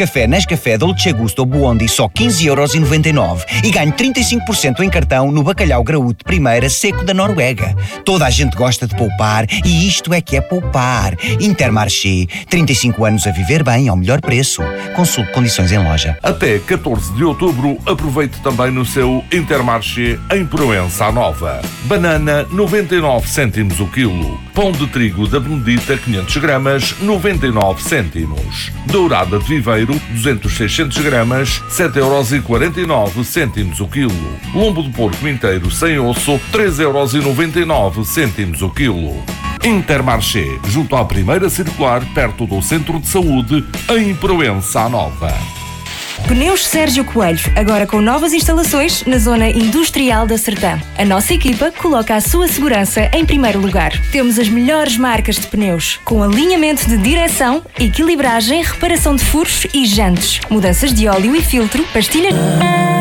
Café Nescafé Dolce Gusto Buondi só 15,99€ e ganhe 35% em cartão no bacalhau graúdo primeira seco da Noruega. Toda a gente gosta de poupar e isto é que é poupar. Intermarché, 35 anos a viver bem ao melhor preço. Consulte condições em loja. Até 14 de outubro, aproveite também no seu Intermarché em Proença Nova. Banana, 99 cêntimos o quilo. Pão de trigo da Benedita, 500 gramas, 99 cêntimos. Dourada de Viveiro, 200-600 gramas, 7,49€ o quilo. Lombo de porco inteiro sem osso, 3,99€ o quilo. Intermarché, junto à primeira circular, perto do Centro de Saúde, em Proença Nova. Pneus Sérgio Coelho, agora com novas instalações na zona industrial da Sertã. A nossa equipa coloca a sua segurança em primeiro lugar. Temos as melhores marcas de pneus, com alinhamento de direção, equilibragem, reparação de furos e jantes, mudanças de óleo e filtro, pastilhas...